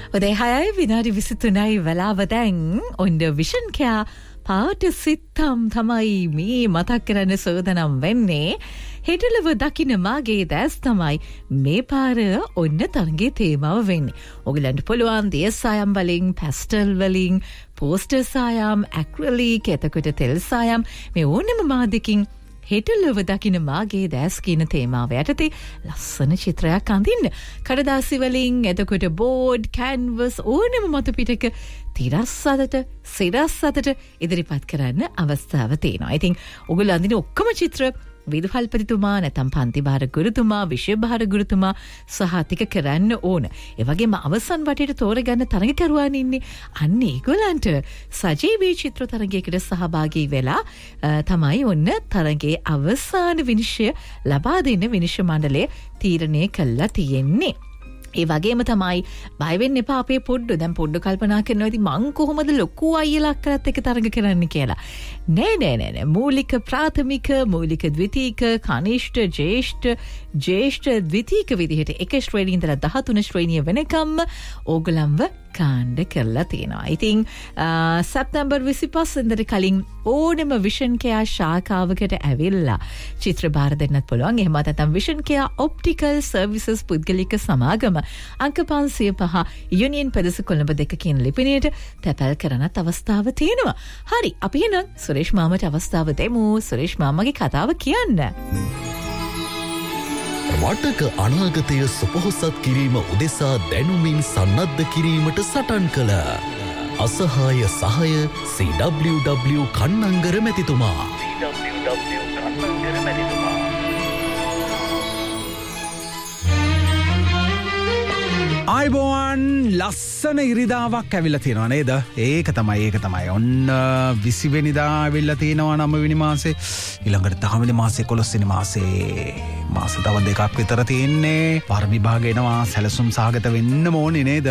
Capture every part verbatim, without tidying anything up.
උදේ හයයි විනාඩි විසිතුනයි වෙලාව දැන් ඔන්න විෂන් කෑ පාට සිත්තම් තමයි මේ මතක් කරන්න සෝදනම් වෙන්නේ. හෙටලව දකින්න මාගේ දැස් තමයි මේ පාර ඔන්න තරගේ තේමාව වෙන්නේ. ඔයගලන්ට පුළුවන් දිය සායම් වලින්, පැස්ටල් වලින්, පෝස්ටර් සායම්, ඇක්‍රිලික්, එතකොට තෙල් සායම් මේ ඕනෙම මාධ්‍යකින් හෙටලව දකින්න මාගේ දැස් කියන තේමාව යටතේ ලස්සන චිත්‍රයක් අඳින්න. කඩදාසි වලින්, එතකොට බෝඩ්, කැන්වස් ඕනෙම මතු පිටක තිරස් අතට, සිරස් අතට ඉදිරිපත් කරන්න අවස්ථාව තියෙනවා. ඉතින් ඔයගොල්ලෝ අඳින ඔක්කොම චිත්‍ර විදුහල්පතිතුමා නැත්නම් පන්ති භාර ගුරුතුමා, විෂය භාර ගුරුතුමා සහතික කරන්න ඕන. ඒ වගේම අවසන් වටේට තෝරගන්න තරගකරුවන් ඉන්නේ. අන්න ඒගොල්ලන්ට සජීවී චිත්‍ර තරගයකට සහභාගී වෙලා තමයි ඔන්න තරගයේ අවසාන විනිශ්චය ලබා දෙන්න විනිශ්චය මණ්ඩලය තීරණය කළා තියෙන්නේ. ඒ වගේම තමයි බය වෙන්න එපා අපේ පොඩ්ඩ දැන් පොඩ්ඩ කල්පනා කරනවා ඉතින් මං කොහොමද ලොකු අයියලා අක්කලත් එක්ක තරඟ කරන්න කියලා. නෑ නෑ නෑ නෑ මූලික ප්‍රාථමික මූලික ද්විතීක කනිෂ්ඨ ජේෂ්ඨ ජේෂ්ඨ ද්විතීක විදිහට එක ශ්‍රේණිය ඉඳලා දහතුන ශ්‍රේණිය වෙනකම්ම ඕගලම්ව කාණ්ඩ කරලා තියෙනවා. ඉතින් සැප්තැම්බර් විසිපහ වෙනිදාට කලින් ඕනෙම විෂන් කෙයා ශාඛාවකට ඇවිල්ලා චිත්‍ර බාර දෙන්නත් පුළුවන්. එහෙම නැත්නම් විෂන් කෙයා ඔප්ටිකල් සර්විසස් පුද්ගලික සමාගම අංක පන්සිය පහ යුනියන් පෙදෙස කොළඹ දෙක කියන ලිපිණයට තැපැල් කරන්නත් අවස්ථාව තියෙනවා. හරි අපි එහෙනම් සුරේෂ් මාමට අවස්ථාව දෙමු. සුරේෂ් මාමගේ කතාව කියන්න. රටක අනාගතය සුපොහොසත් කිරීම උදෙසා දැනුමින් සන්නද්ධ කිරීමට සටන් කළ අසහාය සහාය සී ඩබ්ලිව් ඩබ්ලිව් කන්නංගර මැතිතුමා. සී ඩබ්ලිව් ඩබ්ලිව් කන්නංගර මැතිතුමා. ආයිබෝවන් ලස්සන ඉරිදාවක් ඇවිල්ලා තියෙනවා නේද? ඒක තමයි ඒක තමයි. ඔන්න විසි වෙනිදා ඇවිල්ලා තියෙනවා නව වෙනි මාසේ. ඊළඟට දහ වෙනි මාසේ එකොළොස් වෙනි මාසේ මාස තව දෙකක් විතර තියෙන්නේ. වර විභාග එනවා. සැලසුම් සහගත වෙන්න ඕනේ නේද?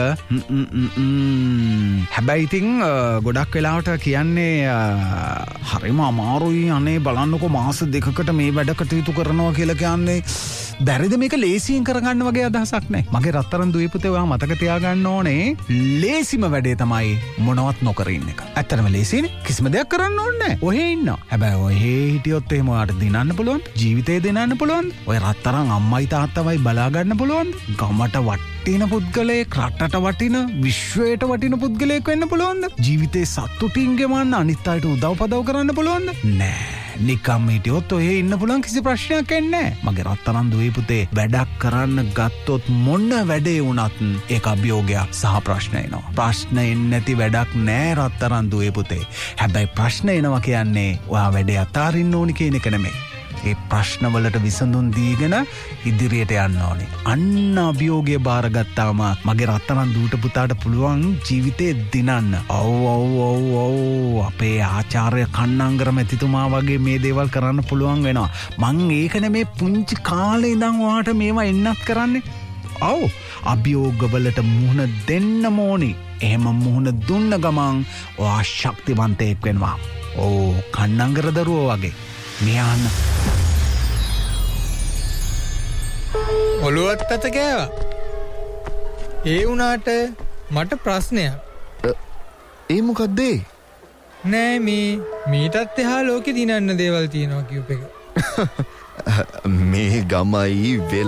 හැබැයි ඉතින් ගොඩක් වෙලාවට කියන්නේ හරිම අමාරුයි. අනේ බලන්නකෝ මාස දෙකකට මේ වැඩ කටයුතු කරනවා කියලා කියන්නේ බැරිද මේක ලේසියෙන් කරගන්න වගේ අදහසක් නැහැ. මගේ රත්තරන් දුවේ පුතේ ඔයා මතක තියාගන්න ඕනේ ලේසිම වැඩේ තමයි මොනවත් නොකර ඉන්න එක. ඇත්තටම ලේසිනේ. කිසිම දෙයක් කරන්න ඕනේ නැහැ. ඔහේ ඉන්නවා. හැබැයි ඔහේ හිටියොත් එහෙම ඔයාට දිනන්න පුළුවන්. ජීවිතේ දිනන්න පුළුවන්. ඔය රත්තරන් අම්මයි තාත්තවයි බලා ගන්න පුළුවන්. ගමට වටින පුද්ගලයෙක්, රටට වටින, විශ්වයට වටින පුද්ගලයෙක් වෙන්න පුළුවන්ද? ජීවිතේ සතුටින් ගෙවන්න අනිත් අයට උදව් පදව් කරන්න පුළුවන්ද? නෑ. නිකම් හිටියොත් ඔහේ ඉන්න පුළුවන් කිසි ප්‍රශ්නයක් එන්නේ නැහැ. මගේ රත්තරන් දුවේ පුතේ වැඩක් කරන්න ගත්තොත් මොන වැඩේ වුණත් ඒක අභියෝගයක් සහ ප්‍රශ්න එනවා. ප්‍රශ්න එන්නේ නැති වැඩක් නෑ රත්තරන් දුවේ පුතේ. හැබැයි ප්‍රශ්න එනවා කියන්නේ ඔයා වැඩේ අතාරින්න ඕනි කියන එක නෙමෙයි. ඒ ප්‍රශ්නවලට විසඳුම් දීගෙන ඉදිරියට යන්න ඕනේ. අන්න අභියෝගය බාරගත්තාම මගේ රත්තරන් දුවට පුතාට පුළුවන් ජීවිතේ දිනන්න. ඔව් ඔව් ඔව් ඔව් අපේ ආචාර්ය කන්නංගර මැතිතුමා වගේ මේ දේවල් කරන්න පුළුවන් වෙනවා. මං ඒකනේ මේ පුංචි කාලේ ඉඳන් ඔයාට මේවා එන්නත් කරන්නේ. ඔව් අභියෝගවලට මුහුණ දෙන්න ඕනේ. එහෙම මුහුණ දුන්න ගමන් ඔයා ශක්තිවන්තයෙක් වෙනවා. ඕ කන්නංගර දරුවෝ වගේ. මෙයාන්න ඔළුවත් අත කෑවා. ඒ වුණාට මට ප්‍රශ්නයක්. ඒ මොකක්ද? නෑ මේ මීටත් එහා ලෝකෙ දිනන්න දේවල් තියෙනවා කියූප එක. මේ ගමයි